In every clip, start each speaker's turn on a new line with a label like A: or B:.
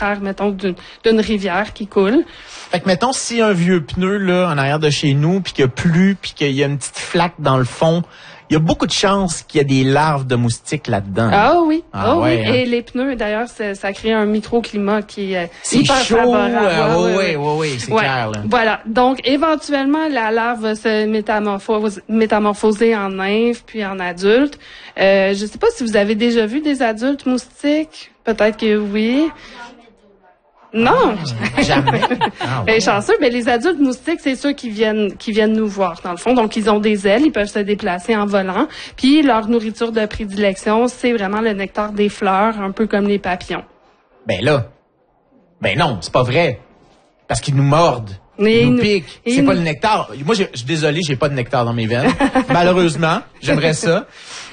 A: contraire, mettons, d'une rivière qui coule.
B: Fait que, mettons, si un vieux pneu, là, en arrière de chez nous, puis qu'il y a plu, puis qu'il y a une petite flaque dans le fond, il y a beaucoup de chances qu'il y ait des larves de moustiques là-dedans.
A: Ah oui,
B: ouais,
A: oui.
B: hein?
A: Et les pneus, d'ailleurs, ça crée un microclimat qui est
B: c'est
A: hyper
B: chaud,
A: favorable.
B: oui, c'est clair, là.
A: Voilà. Donc, éventuellement, la larve va se métamorphoser en nymphe, puis en adulte. Je sais pas si vous avez déjà vu des adultes moustiques. Peut-être que oui. Non,
B: jamais.
A: Chanceux, mais les adultes moustiques, c'est ceux qui viennent nous voir dans le fond. Donc ils ont des ailes, ils peuvent se déplacer en volant. Puis leur nourriture de prédilection, c'est vraiment le nectar des fleurs, un peu comme les papillons.
B: Ben non, c'est pas vrai. Parce qu'ils nous mordent. Ils nous piquent. C'est pas le nectar. Moi, je suis désolé, j'ai pas de nectar dans mes veines. Malheureusement, j'aimerais ça.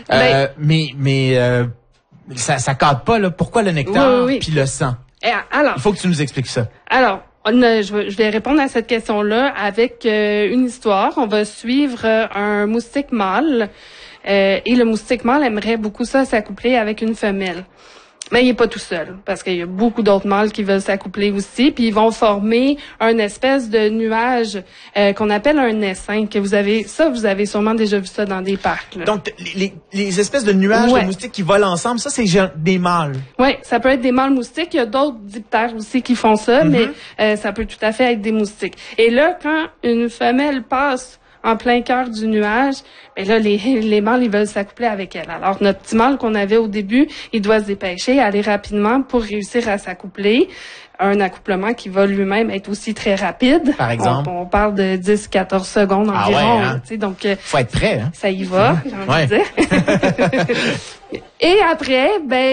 B: Mais ça cadre pas là. Pourquoi le nectar puis le sang?
A: Alors,
B: il faut que tu nous expliques ça.
A: Alors, je vais répondre à cette question-là avec une histoire. On va suivre un moustique mâle et le moustique mâle aimerait beaucoup ça s'accoupler avec une femelle. Mais il est pas tout seul, parce qu'il y a beaucoup d'autres mâles qui veulent s'accoupler aussi, puis ils vont former une espèce de nuage qu'on appelle un essaim, que vous avez sûrement déjà vu ça dans des parcs. Là.
B: Donc les espèces de nuages de moustiques qui volent ensemble, ça c'est des mâles. Oui,
A: ça peut être des mâles moustiques. Il y a d'autres diptères aussi qui font ça, mais ça peut tout à fait être des moustiques. Et là, quand une femelle passe en plein cœur du nuage, ben là, les mâles, ils veulent s'accoupler avec elle. Alors, notre petit mâle qu'on avait au début, il doit se dépêcher, aller rapidement pour réussir à s'accoupler. Un accouplement qui va lui-même être aussi très rapide.
B: Par exemple?
A: On parle de 10-14 secondes environ.
B: Hein?
A: Donc,
B: faut être prêt. Hein?
A: Ça y va, j'ai envie de dire. Et après,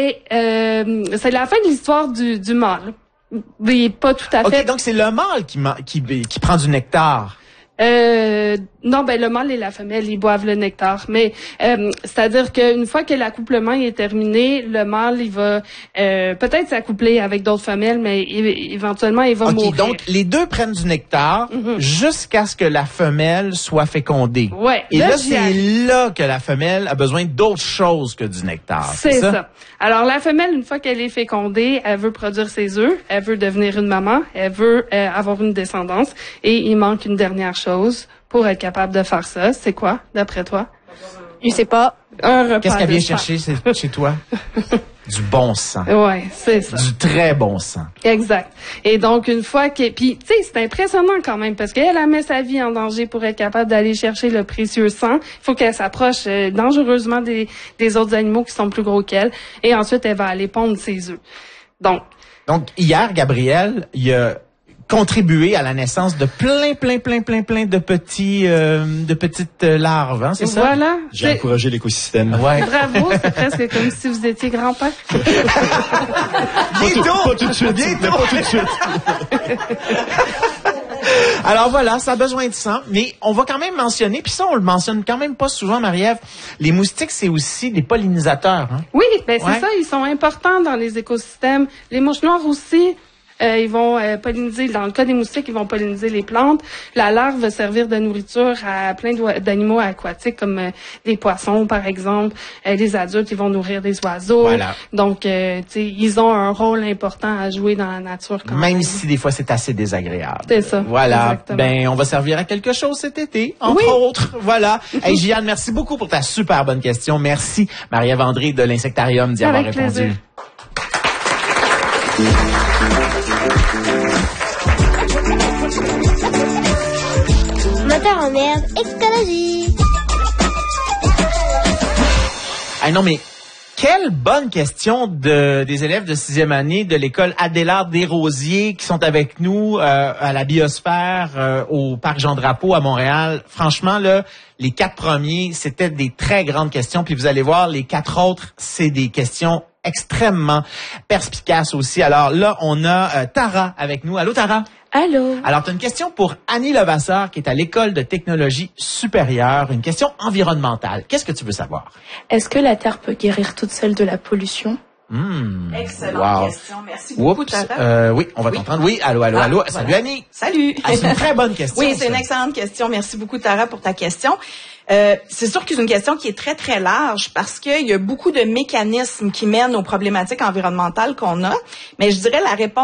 A: c'est la fin de l'histoire du mâle. Mais pas tout à fait.
B: OK, donc c'est le mâle qui prend du nectar.
A: Non, le mâle et la femelle, ils boivent le nectar. Mais c'est-à-dire qu'une fois que l'accouplement est terminé, le mâle, il va peut-être s'accoupler avec d'autres femelles, mais éventuellement, il va mourir.
B: Donc les deux prennent du nectar jusqu'à ce que la femelle soit fécondée.
A: Ouais.
B: Et là, c'est là que la femelle a besoin d'autre chose que du nectar.
A: C'est ça. Alors la femelle, une fois qu'elle est fécondée, elle veut produire ses œufs, elle veut devenir une maman, elle veut avoir une descendance, et il manque une dernière chose pour être capable de faire ça. C'est quoi, d'après toi?
C: Je sais pas.
A: Un repas.
B: Qu'est-ce qu'elle vient chercher chez toi? Du bon sang.
A: Ouais, c'est ça.
B: Du très bon sang.
A: Exact. Et donc, une fois que... Puis, tu sais, c'est impressionnant quand même, parce qu'elle met sa vie en danger pour être capable d'aller chercher le précieux sang. Il faut qu'elle s'approche dangereusement des autres animaux qui sont plus gros qu'elle. Et ensuite, elle va aller pondre ses œufs. Donc,
B: hier, Gabriel, il a contribué à la naissance de plein de petites larves, hein, c'est ça?
A: Voilà.
D: J'ai encouragé l'écosystème.
B: Ouais.
A: Bravo, c'est presque comme si vous étiez grand-père.
B: Bientôt!
D: Pas tout de suite.
B: Bientôt!
D: Pas tout de suite.
B: Alors voilà, ça a besoin de sang, mais on va quand même mentionner, puis ça on le mentionne quand même pas souvent, Marie-Ève, les moustiques c'est aussi des pollinisateurs. Hein?
A: Oui, c'est ça, ils sont importants dans les écosystèmes. Les mouches noires aussi. Ils vont polliniser, dans le cas des moustiques, ils vont polliniser les plantes. La larve va servir de nourriture à plein d'animaux aquatiques, comme des poissons, par exemple. Les adultes, ils vont nourrir des oiseaux.
B: Voilà.
A: Donc, ils ont un rôle important à jouer dans la nature.
B: Même si des fois, c'est assez désagréable.
A: C'est ça.
B: Voilà.
A: Exactement.
B: On va servir à quelque chose cet été, entre autres. Voilà. Hey, Gianne, merci beaucoup pour ta super bonne question. Merci, Marie-Ève André de l'Insectarium d'y avoir répondu.
A: Plaisir.
E: Moteur en herbe, écologie.
B: Ah non, mais quelle bonne question des élèves de 6e année de l'école Adélard Desrosiers qui sont avec nous à la biosphère au Parc Jean-Drapeau à Montréal. Franchement, là, les 4 premiers, c'était des très grandes questions. Puis vous allez voir, les 4 autres, c'est des questions extrêmement perspicaces aussi. Alors là, on a Tara avec nous. Allô, Tara?
C: Allô?
B: Alors, tu as une question pour Annie Levasseur, qui est à l'École de technologie supérieure, une question environnementale. Qu'est-ce que tu veux savoir?
C: Est-ce que la Terre peut guérir toute seule de la pollution?
F: Excellente question. Merci beaucoup, Tara.
B: Oui, on va t'entendre. Oui, allô. Salut,
F: voilà.
B: Annie.
F: Salut.
B: C'est une très bonne question.
F: Oui, c'est une excellente question. Merci beaucoup, Tara, pour ta question. C'est sûr que c'est une question qui est très, très large parce qu'il y a beaucoup de mécanismes qui mènent aux problématiques environnementales qu'on a. Mais je dirais la réponse